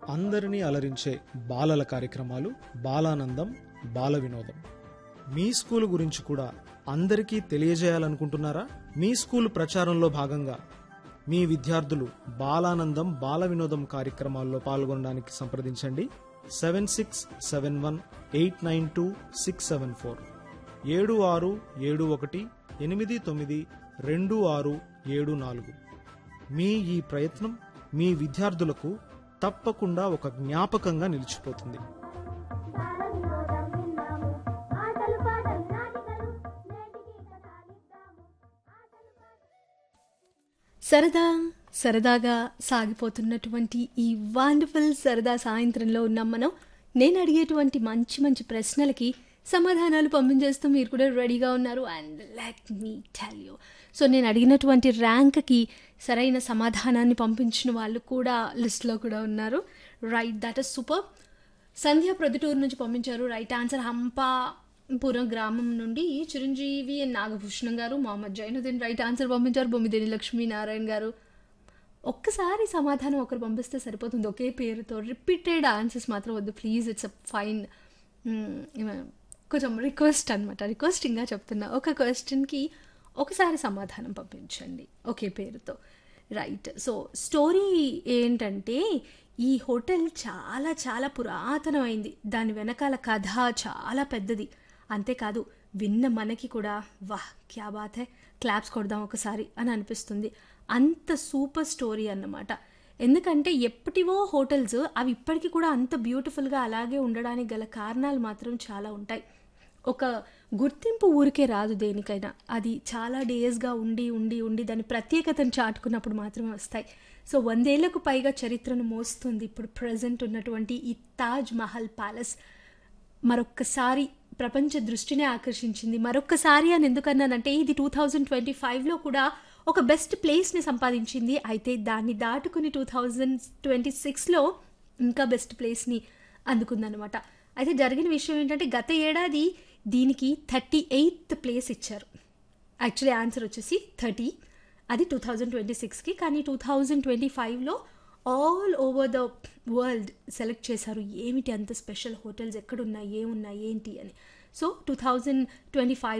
అందరినీ అలరించే బాలల కార్యక్రమాలు బాలానందం బాల వినోదం. మీ స్కూల్ గురించి కూడా అందరికీ తెలియజేయాలనుకుంటున్నారా? మీ స్కూల్ ప్రచారంలో భాగంగా మీ విద్యార్థులు బాలానందం బాల వినోదం కార్యక్రమాల్లో పాల్గొనడానికి సంప్రదించండి. 7671892674 7671892674. మీ ఈ ప్రయత్నం మీ విద్యార్థులకు తప్పకుండా ఒక జ్ఞాపకంగా నిలిచిపోతుంది. సరదా సరదాగా సాగిపోతున్నటువంటి ఈ వండర్ఫుల్ సరదా సాయంత్రంలో ఉన్నాం మనం. నేను అడిగేటువంటి మంచి మంచి ప్రశ్నలకి సమాధానాలు పంపించేస్తూ మీరు కూడా రెడీగా ఉన్నారు. And let me tell you, so నేను అడిగినటువంటి ర్యాంక్కి సరైన సమాధానాన్ని పంపించిన వాళ్ళు కూడా లిస్ట్లో కూడా ఉన్నారు. Right, that is super. సంధ్య ప్రొద్దుటూరు నుంచి పంపించారు రైట్ ఆన్సర్. హంపాపురం గ్రామం నుండి చిరంజీవి అండ్ నాగభూషణం గారు. మొహమ్మద్ జైనుద్దీన్ రైట్ ఆన్సర్ పంపించారు. బొమ్మిదేని లక్ష్మీనారాయణ గారు. ఒక్కసారి సమాధానం ఒకరు పంపిస్తే సరిపోతుంది, ఒకే పేరుతో. రిపీటెడ్ ఆన్సర్స్ మాత్రం వద్దు ప్లీజ్. ఇట్స్ అ ఫైన్, కొంచెం రిక్వెస్ట్ అనమాట. రిక్వెస్టింగ్గా చెప్తున్నా. ఒక క్వశ్చన్కి ఒకసారి సమాధానం పంపించండి ఒకే పేరుతో. రైట్, సో స్టోరీ ఏంటంటే ఈ హోటల్ చాలా చాలా పురాతనమైంది. దాని వెనకాల కథ చాలా పెద్దది. అంతేకాదు విన్న మనకి కూడా వాహ్ క్యా బాత్ హై, క్లాప్స్ కొడదాం ఒకసారి అని అనిపిస్తుంది. అంత సూపర్ స్టోరీ అన్నమాట. ఎందుకంటే ఎప్పటివో హోటల్స్ అవి ఇప్పటికీ కూడా అంత బ్యూటిఫుల్గా అలాగే ఉండడానికి గల కారణాలు మాత్రం చాలా ఉంటాయి. ఒక గుర్తింపు ఊరికే రాదు దేనికైనా, అది చాలా డేస్గా ఉండి ఉండి ఉండి దాని ప్రత్యేకతను చాటుకున్నప్పుడు మాత్రమే వస్తాయి. సో 100 ఏళ్లకు పైగా చరిత్రను మోస్తుంది ఇప్పుడు ప్రజెంట్ ఉన్నటువంటి ఈ తాజ్ మహల్ ప్యాలెస్. మరొక్కసారి ప్రపంచ దృష్టినే ఆకర్షించింది. మరొక్కసారి అని ఎందుకన్నానంటే ఇది 2025లో కూడా ఒక బెస్ట్ ప్లేస్ని సంపాదించింది. అయితే దాన్ని దాటుకుని 2026లో ఇంకా బెస్ట్ ప్లేస్ని అందుకుందనమాట. అయితే జరిగిన విషయం ఏంటంటే గత ఏడాది దీనికి 38th ప్లేస్ ఇచ్చారు. యాక్చువల్లీ ఆన్సర్ వచ్చేసి 30, అది 2026కి. కానీ 2025లో all over the world select చేశారు ఏమిటి అంత స్పెషల్ హోటల్స్ ఎక్కడున్నాయి, ఏమున్నాయి ఏంటి అని. సో 2025